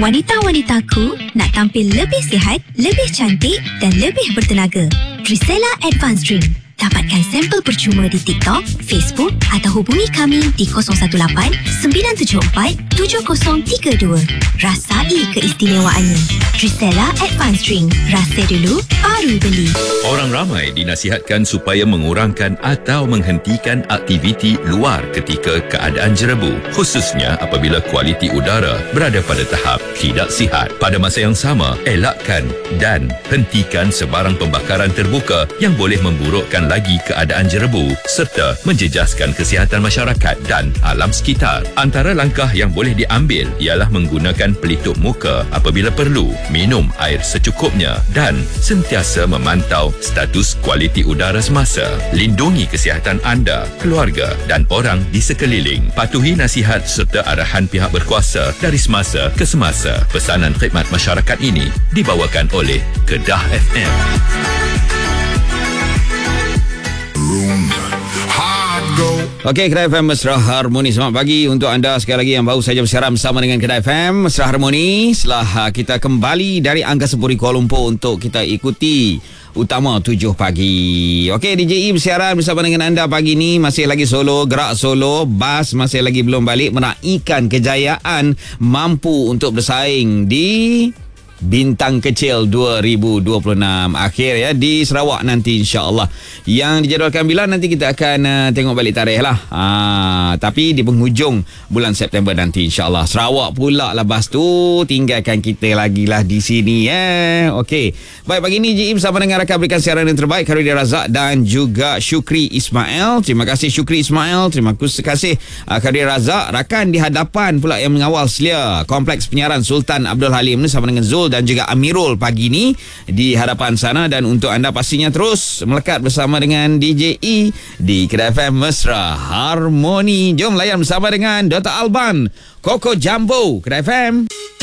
Wanita-wanitaku nak tampil lebih sihat, lebih cantik dan lebih bertenaga. Trisella Advanced Drink. Dapatkan sampel percuma di TikTok, Facebook atau hubungi kami di 018-974-7032. Rasai keistimewaannya. Trisella Advanced Drink. Rasa dulu, baru beli. Orang ramai dinasihatkan supaya mengurangkan atau menghentikan aktiviti luar ketika keadaan jerebu, khususnya apabila kualiti udara berada pada tahap tidak sihat. Pada masa yang sama, elakkan dan hentikan sebarang pembakaran terbuka yang boleh memburukkan lagi keadaan jerebu serta menjejaskan kesihatan masyarakat dan alam sekitar. Antara langkah yang boleh diambil ialah menggunakan pelitup muka apabila perlu, minum air secukupnya dan sentiasa memantau status kualiti udara semasa. Lindungi kesihatan anda, keluarga dan orang di sekeliling. Patuhi nasihat serta arahan pihak berkuasa dari semasa ke semasa. Pesanan khidmat masyarakat ini dibawakan oleh Kedah FM. Okey, Kedah FM Mesra Harmoni. Selamat pagi untuk anda sekali lagi yang baru saja bersiaran bersama dengan Kedah FM Mesra Harmoni. Setelah kita kembali dari Angkasa Puri Kuala Lumpur untuk kita ikuti Utama 7 pagi. Okey, DJE bersiaran bersama dengan anda pagi ni. Masih lagi solo, gerak solo. Bas masih lagi belum balik, menaikkan kejayaan mampu untuk bersaing di Bintang Kecil 2026 akhir ya di Sarawak nanti insya-Allah. Yang dijadualkan bila nanti kita akan tengok balik tarikh lah. Tapi di penghujung bulan September nanti insya-Allah. Sarawak pula lepas tu tinggalkan kita lagi lah di sini Okey. Baik, pagi ni JE bersama dengan rakan berikan siaran yang terbaik Khairuddin Razak dan juga Syukri Ismail. Terima kasih Syukri Ismail, terima kasih Khairuddin Razak. Rakan di hadapan pula yang mengawal selia Kompleks Penyiaran Sultan Abdul Halim ni sama dengan Zul dan juga Amirul pagi ni di hadapan sana. Dan untuk anda pastinya terus melekat bersama dengan DJE di Kedah FM Mesra Harmoni. Jom layan bersama dengan Dr. Alban Koko Jumbo Kedah FM.